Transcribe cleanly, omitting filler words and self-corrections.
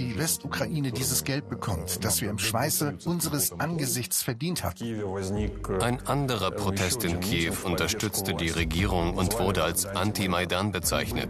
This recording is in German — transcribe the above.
die Westukraine dieses Geld bekommt, das wir im Schweiße unseres Angesichts verdient hatten. Ein anderer Protest in Kiew unterstützte die Regierung und wurde als Anti-Maidan bezeichnet.